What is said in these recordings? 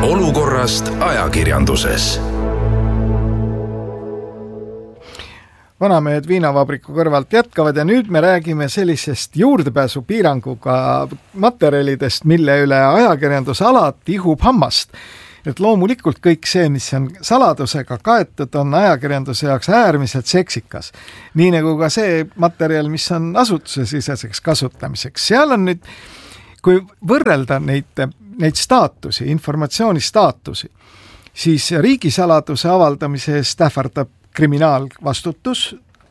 Olukorrast ajakirjanduses. Vanamehed viinavabriku kõrvalt jätkavad ja nüüd me räägime sellisest juurdepääsupiiranguga materjalidest, mille üle ajakirjandus alati ihub hammast. Et loomulikult kõik see, mis on saladusega kaetud, on ajakirjanduse jaoks äärmiselt seksikas. Nii nagu ka see materjal, mis on asutusesiseseks kasutamiseks. Seal on nüüd, kui võrrelda neid staatusi, informatsiooni staatusi, siis riigisaladuse avaldamise eest ähvardab kriminaalvastutus,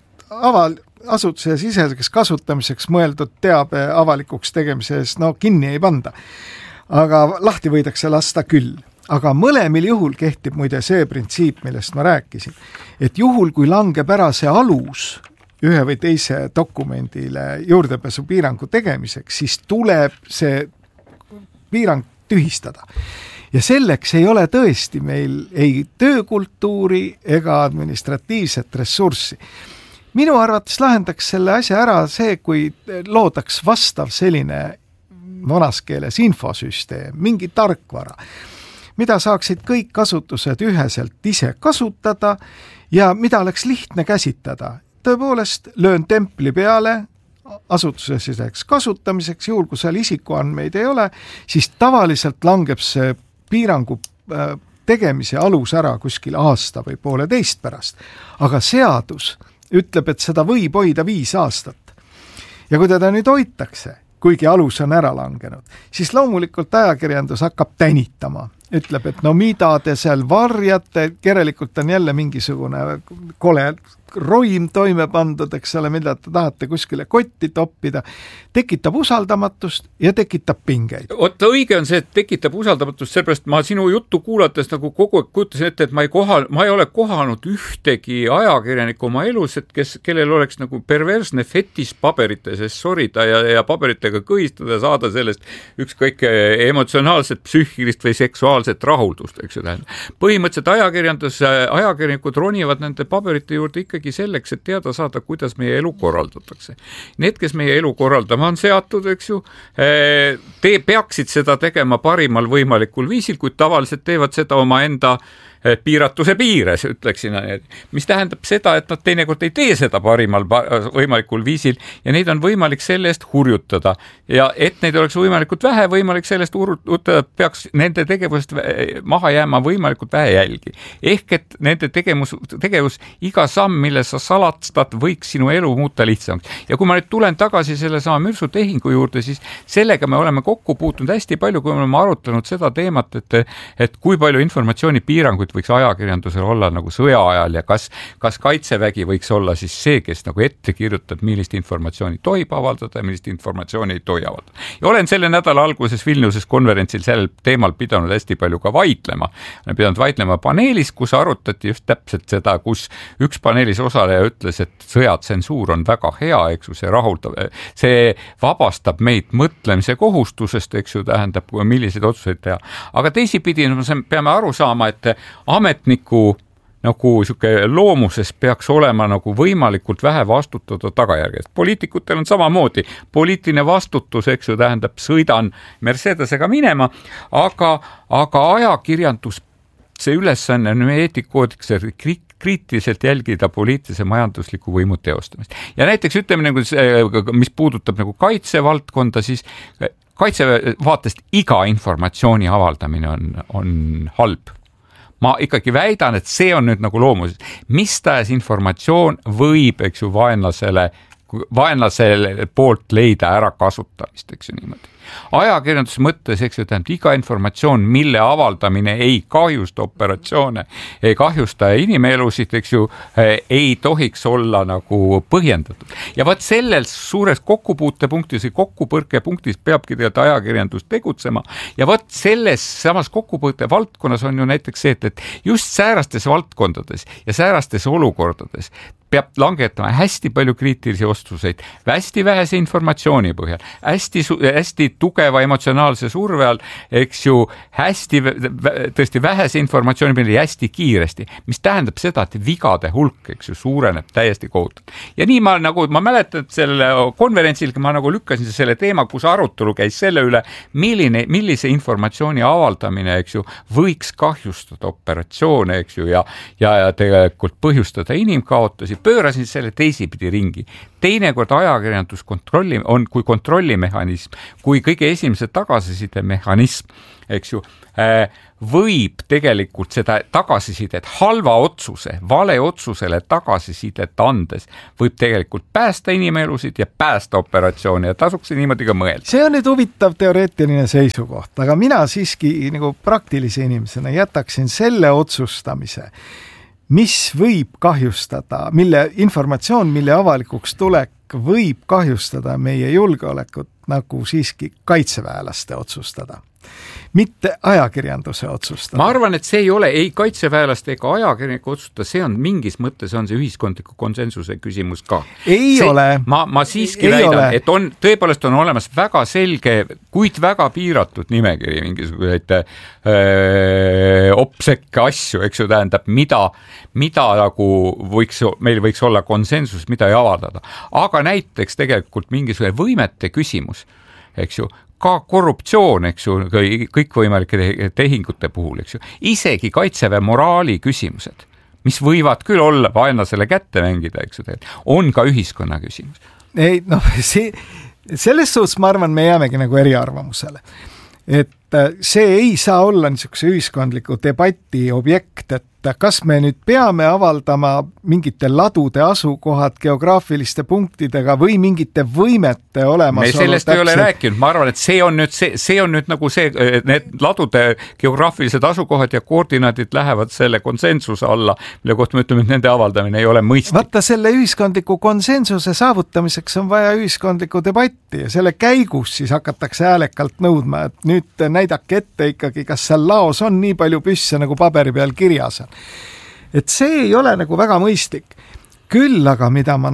asutuse siseseks kasutamiseks mõeldud teabe avalikuks tegemise eest kinni ei panda. Aga lahti võidakse lasta küll. Aga mõlemil juhul kehtib muide see printsiip, millest ma rääkisin, et juhul, kui langeb ära see alus ühe või teise dokumendile juurdepääsu piirangu tegemiseks, siis tuleb see piirang tühistada. Ja selleks ei ole tõesti meil ei töökultuuri ega administratiivset ressurssi. Minu arvates lahendaks selle asja ära see, kui loodaks vastav selline vanas keeles infosüsteem, mingi tarkvara, mida saaksid kõik asutused üheselt ise kasutada ja mida oleks lihtne käsitada. Tõepoolest löön templi peale asutusesiseseks kasutamiseks, juhul kui seal isikuandmeid ei ole, siis tavaliselt langeb see piirangu tegemise alus ära kuskil aasta või 1,5 pärast. Aga seadus ütleb, et seda võib hoida 5 aastat. Ja kui teda nüüd hoitakse, kuigi alus on ära langenud, siis loomulikult ajakirjandus hakkab tänitama. Ütleb, et mida te seal varjate, järelikult on jälle mingisugune kole roim toime pandud, eks ole, mida te tahate kuskile kotti toppida, tekitab usaldamatust ja tekitab pingeid. Oota, õige on see, et tekitab usaldamatust, sellepärast ma sinu juttu kuulates nagu kogu aeg kujutasin ette, et ma ei ole kohanud ühtegi ajakirjanikku oma elus, et kellel oleks nagu perversne fetis paberite sees sorida ja paberitega kõhistada, saada sellest ükskõik emotsionaalset, psüühilist või seksuaalset rahuldust, eks ju tähendab. Põhimõtteliselt ajakirjanikud ronivad nende paberite juurde ikkagi selleks, et teada saada, kuidas meie elu korraldatakse. Need, kes meie elu korraldama on seatud, eks ju, te peaksid seda tegema parimal võimalikul viisil, kuid tavaliselt teevad seda oma enda piiratuse piires, ütleksin. Mis tähendab seda, et nad teinekord ei tee seda parimal võimalikul viisil ja neid on võimalik selle eest hurjutada. Ja et neid oleks võimalikult vähe võimalik sellest hurjutada, peaks nende tegevust maha jääma võimalikult vähe jälgi. Ehk et nende tegevus iga samm, mille sa salastad, võiks sinu elu muuta lihtsamaks. Ja kui ma nüüd tulen tagasi selle sama mürsutehingu juurde, siis sellega me oleme kokku puutunud hästi palju, kui me oleme arutanud seda teemat, et kui palju informatsioonipiiranguid võiks ajakirjandusel olla nagu sõja ajal ja kas kaitsevägi võiks olla siis see, kes nagu ette kirjutab, millist informatsiooni tohib avaldada ja millist informatsiooni ei tohi avaldada. Ja olen selle nädala alguses Vilniuses konverentsil sellel teemal pidanud hästi palju ka vaidlema. Olen pidanud vaidlema paneelis, kus arutati just täpselt seda, kus üks paneelis osaleja ütles, et sõjatsensuur on väga hea, eks ju, see rahuldab, see vabastab meid mõtlemise kohustusest, eks ju, tähendab, milliseid otsuseid teha. Aga teisipidi peame aru saama, et ametniku nagu loomuses peaks olema nagu võimalikult vähe vastutada tagajärgedest. Poliitikutel on samamoodi. Poliitiline vastutus, eks ju, tähendab, sõidan Mercedesega minema, aga ajakirjandus, see ülesanne on eetikoodikse kriitiliselt jälgida poliitilise majandusliku võimu teostamist. Ja näiteks ütleme, mis puudutab nagu kaitsevaldkonda, siis kaitsevaatest iga informatsiooni avaldamine on halb. Ma ikkagi väidan, et see on nüüd nagu loomuses. Mis tahes informatsioon võib, eks ju, vaenlasele poolt leida ära kasutamist, eks ju niimoodi. Ajakirjanduse mõttes, eks ju, tähendab iga informatsioon, mille avaldamine ei kahjusta operatsioone, ei kahjusta inimelusid, eks ju, ei tohiks olla nagu põhjendatud. Ja vaat selles suures kokkupuutepunktis või kokkupõrkepunktis peabki tegelikult ajakirjandus tegutsema. Ja vaat selles samas kokkupõrke valdkonnas on ju näiteks see, et just säärastes valdkondades ja säärastes olukordades peab langetama hästi palju kriitilisi otsuseid, hästi vähese informatsiooni põhjal, hästi tugeva emotsionaalse surve all, eks ju, hästi tõesti vähese informatsiooni peale ja hästi kiiresti, mis tähendab seda, et vigade hulk, eks ju, suureneb täiesti kohutavalt. Ja nii ma mäletan, et selle konverentsil ma nagu lükkasin selle teema, kus arutelu käis selle üle, millise informatsiooni avaldamine, eks ju, võiks kahjustada operatsioone, eks ju, ja tegelikult põhjustada inimkaotusi, pöörasin selle teisipidi ringi. Teinekord ajakirjandus on kui kontrollimehhanism, kui kõige esimese tagasiside mehhanism, eks ju, võib tegelikult seda tagasisidet halva otsuse, vale otsusele tagasisidet andes, võib tegelikult päästa inimelusid ja päästa operatsiooni ja tasuks niimoodi ka mõelda. See on nüüd huvitav teoreetiline seisukoht, aga mina siiski nagu praktilise inimesena jätaksin selle otsustamise, mis võib kahjustada, mille informatsioon, mille avalikuks tulek võib kahjustada meie julgeolekut, nagu siiski kaitseväelaste otsustada, mitte ajakirjanduse otsustada. Ma arvan, et see ei ole ei kaitseväelaste ega ajakirjaniku otsustada, see on mingis mõttes on see ühiskondliku konsensuse küsimus ka. Ei ole. Ma siiski väidan, et tõepoolest on olemas väga selge, kuid väga piiratud nimekiri mingisuguseid opsekke asju, eks ju, tähendab, mida nagu meil võiks olla konsensus, mida ei avaldada. Aga näiteks tegelikult mingisugune võimete küsimus, eks ju, ka korruptsioon, eks ju, kõikvõimalike tehingute puhul, eks ju, isegi kaitseväe moraali küsimused, mis võivad küll olla vaenlasele kätte mängida, eks ju, on ka ühiskonna küsimus. Ei, selles suhtes ma arvan, me jäämegi nagu eriarvamusele. Et see ei saa olla niisuguse ühiskondliku debati objekt, et kas me nüüd peame avaldama mingite ladude asukohad geograafiliste punktidega või mingite võimete olemas. Me sellest ei ole rääkinud, ma arvan, et see on nüüd nagu see, need ladude geograafilised asukohad ja koordinaadid lähevad selle konsensuse alla, mille kohta me ütleme, et nende avaldamine ei ole mõistlik. Vaata, selle ühiskondliku konsensuse saavutamiseks on vaja ühiskondlikku debatti ja selle käigus siis hakatakse häälekalt nõudma, et nüüd näidake ette ikkagi, kas seal laos on nii palju püsse, nagu paberi peal kirjas on. Et see ei ole nagu väga mõistlik. Küll aga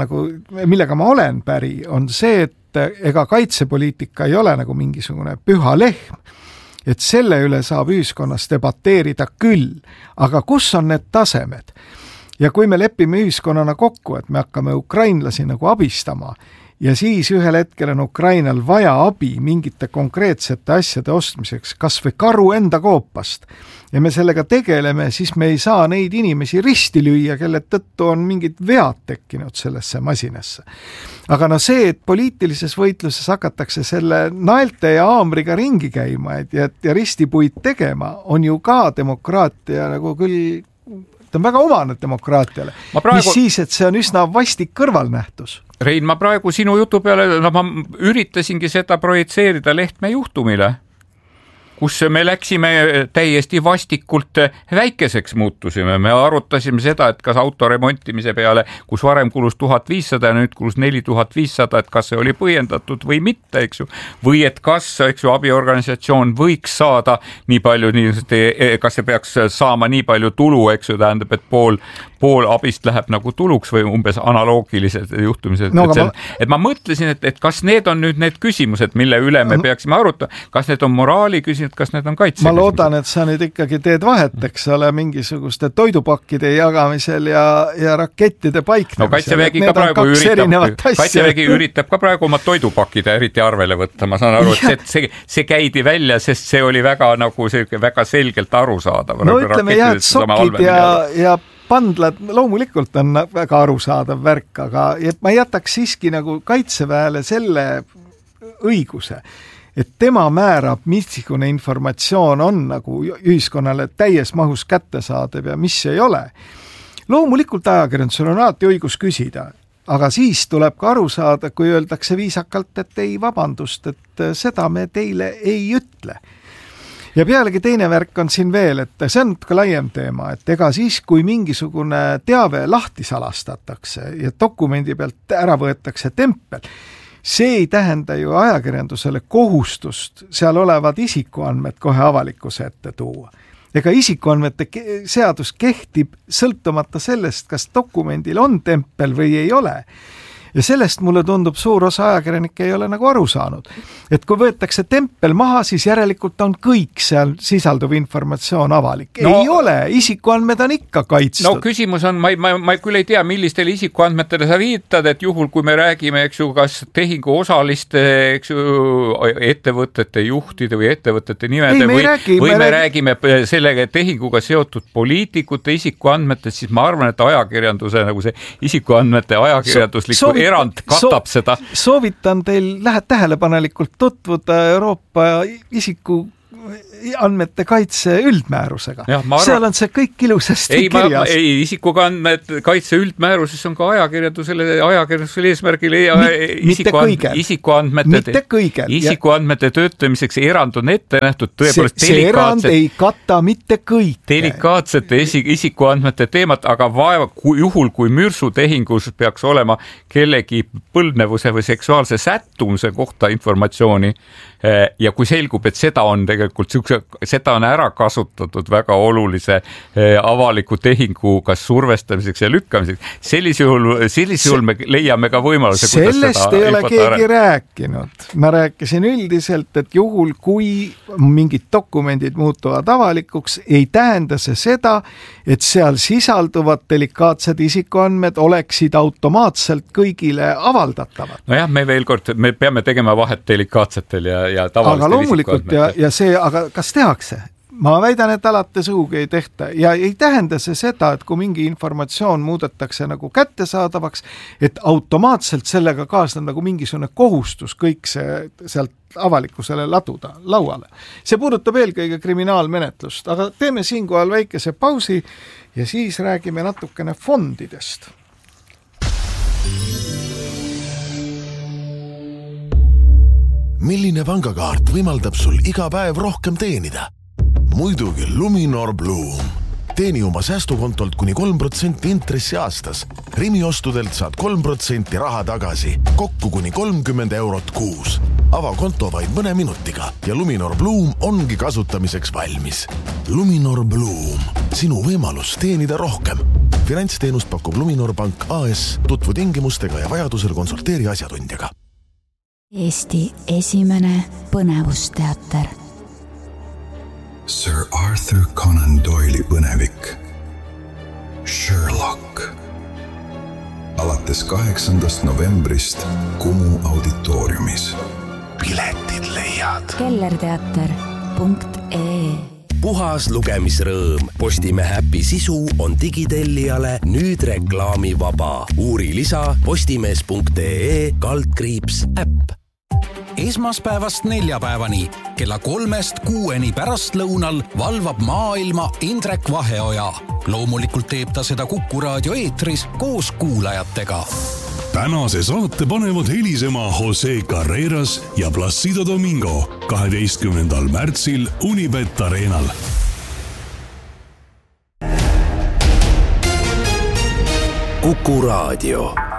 millega ma olen päri, on see, et ega kaitsepoliitika ei ole nagu mingisugune püha lehm. Et selle üle saab ühiskonnas debateerida küll, aga kus on need tasemed? Ja kui me lepime ühiskonnana kokku, et me hakkame ukrainlasi nagu abistama, ja siis ühel hetkel on Ukrainal vaja abi mingite konkreetsete asjade ostmiseks, kas või karu enda koopast, ja me sellega tegeleme, siis me ei saa neid inimesi risti lüüa, kelle tõttu on mingid vead tekkinud sellesse masinasse. Aga see, et poliitilises võitluses hakatakse selle naelte ja aamriga ringi käima ja ristipuid tegema, on ju ka demokraatia nagu küll, ta on väga omane demokraatiale. Mis siis, et see on üsna vastik kõrvalnähtus. Rein, ma praegu sinu jutu peale, ma üritasingi seda projitseerida Lehtme juhtumile, kus me läksime täiesti vastikult väikeseks muutusime. Me arutasime seda, et kas auto remontimise peale, kus varem kulus 1500 ja nüüd kulus 4500, et kas see oli põhjendatud või mitte, eks ju. Või et kas, eks ju, abiorganisatsioon võiks saada nii palju, kas see peaks saama nii palju tulu, eks ju, tähendab, et pool abist läheb nagu tuluks või umbes analoogilised juhtumised. No, et ma mõtlesin, et kas need on nüüd need küsimused, mille üle me peaksime arutama, kas need on moraali küsimused, kas need on kaitse küsimused? Ma loodan, et sa nüüd ikkagi teed vahet, eks ole, mingisuguste toidupakkide jagamisel ja rakettide paiknemisel. No Kaitsevägi üritab ka praegu oma toidupakkide eriti arvele võtta. Ma saan aru, et see käidi välja, sest see oli väga, nagu, väga selgelt arusaadav. No ütleme jah, et sokid ja pandlad loomulikult on väga arusaadav värk, aga ma jätaks siiski nagu kaitseväele selle õiguse, et tema määrab, missugune informatsioon on nagu ühiskonnale täies mahus kättesaadav ja mis ei ole. Loomulikult ajakirjandusel on alati õigus küsida, aga siis tuleb ka aru saada, kui öeldakse viisakalt, et ei, vabandust, et seda me teile ei ütle. Ja pealegi teine värk on siin veel, et see on ka laiem teema, et ega siis, kui mingisugune teave lahti salastatakse ja dokumendi pealt ära võetakse tempel, see ei tähenda ju ajakirjandusele kohustust seal olevad isikuandmed kohe avalikkuse ette tuua. Ega isikuandmete seadus kehtib sõltumata sellest, kas dokumendil on tempel või ei ole. ja sellest mulle tundub suur osa ajakirjanikke ei ole nagu aru saanud. Et kui võetakse tempel maha, siis järelikult on kõik seal sisalduv informatsioon avalik. Ei ole, isikuandmed on ikka kaitstud. No küsimus on, ma küll ei tea, millistele isikuandmetele sa viitad, et juhul kui me räägime, eks ju, kas tehingu osaliste, eks ju, ettevõtete juhtide või ettevõtete nimede või me räägime sellega tehinguga seotud poliitikute isikuandmetest, siis ma arvan, et ajakirjanduse nagu see isikuandmete ajakirjanduslikku erand katab seda. Soovitan teil tähelepanelikult tutvuda Euroopa isikuandmete kaitse üldmäärusega. Seal on see kõik ilusasti kirjas. Isikuandmete kaitse üldmääruses on ka ajakirjandusele eesmärgile isikuandmete töötlemiseks erand on ette nähtud tõepoolest see erand ei kata mitte kõik. Delikaatsete isikuandmete teemat, aga vaeva juhul, kui mürsutehingus peaks olema kellegi põlvnevuse või seksuaalse sättumuse kohta informatsiooni ja kui selgub, et seda on tegelikult seda on ära kasutatud väga olulise avaliku tehingu kas survestamiseks ja lükkamiseks. Sellisel me leiame ka võimaluse. Sellest ei ole keegi rääkinud. Ma rääkisin üldiselt, et juhul kui mingid dokumendid muutuvad avalikuks, ei tähenda see seda, et seal sisalduvad delikaatsed isikuandmed oleksid automaatselt kõigile avaldatavad. Nojah, me peame tegema vahet delikaatsetel ja tavalistel aga loomulikult ja see, aga kas tehakse? Ma väidan, et alati sugugi ei tehta ja ei tähenda see seda, et kui mingi informatsioon muudetakse nagu kättesaadavaks, et automaatselt sellega kaasneb nagu mingisugune kohustus kõik see sealt avalikkusele laduda lauale. See puudutab eelkõige kriminaalmenetlust, aga teeme siinkohal väikese pausi ja siis räägime natukene fondidest. Milline pangakaart võimaldab sul iga päev rohkem teenida? Muidugi Luminor Bloom. Teeni oma säästukontolt kuni 3% intressi aastas. Rimi ostudelt saad 3% raha tagasi, kokku kuni 30 eurot kuus. Ava konto vaid mõne minutiga ja Luminor Bloom ongi kasutamiseks valmis. Luminor Bloom. Sinu võimalus teenida rohkem. Finantsteenust pakub Luminor Pank AS. Tutvu tingimustega ja vajadusel konsulteeri asjatundjaga. Eesti esimene põnevusteater. Sir Arthur Conan Doyle'i põnevik Sherlock. Alates 8. novembrist Kumu auditooriumis. Piletid leiad kellerteater.ee. Puhas lugemisrõõm. Postimehe äpi sisu on digitellijale nüüd reklaamivaba. Uuri lisa postimees.ee/äpp. Esmaspäevast neljapäevani kella 3-6 pärastlõunal valvab maailma Indrek Vaheoja. Loomulikult teeb ta seda Kuku raadio eetris koos kuulajatega. Tänase saate panevad helisema Jose Carreras ja Placido Domingo 12. märtsil Unibet Arenal. Kuku raadio.